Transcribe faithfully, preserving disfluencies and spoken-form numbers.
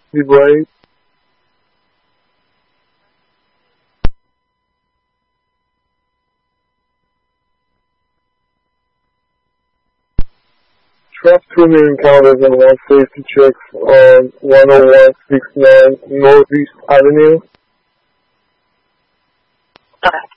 Debright. Trust two new encounters and one safety checks on one oh one sixty-nine Northeast Avenue. Okay.